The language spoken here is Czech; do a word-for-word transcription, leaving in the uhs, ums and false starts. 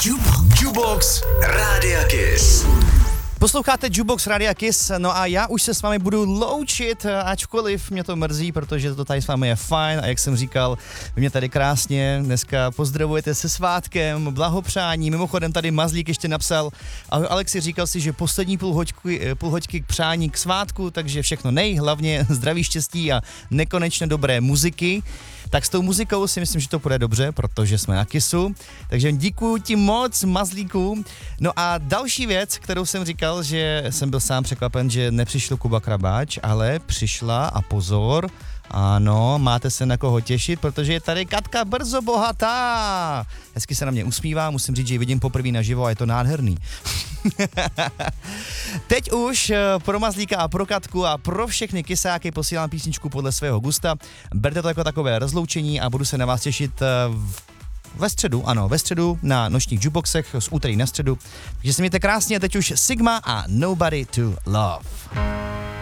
Jukebox Rádia Kiss. Posloucháte Jukebox Rádia Kiss, no a já už se s vámi budu loučit, ačkoliv mě to mrzí, protože to tady s vámi je fajn a jak jsem říkal, vy mě tady krásně dneska pozdravujete se svátkem, blahopřání, mimochodem tady Mazlík ještě napsal, ahoj Alexi, říkal si, že poslední půl hoďky, půl hoďky k přání k svátku, takže všechno nej, hlavně zdraví, štěstí a nekonečně dobré muziky. Tak s tou muzikou si myslím, že to půjde dobře, protože jsme na Kissu. Takže děkuju ti moc, Mazlíku. No a další věc, kterou jsem říkal, že jsem byl sám překvapen, že nepřišel Kuba Krabáč, ale přišla a pozor, ano, máte se na koho těšit, protože je tady Katka Brzo Bohatá. Hezky se na mě usmívá, musím říct, že ji vidím poprvé naživo a je to nádherný. Teď už pro Mazlíka a pro Katku a pro všechny kysáky posílám písničku podle svého gusta. Berte to jako takové rozloučení a budu se na vás těšit v Ve středu, ano, ve středu na nočních jukeboxech z úterý na středu. Takže se mějte krásně, teď už Sigma a Nobody to Love.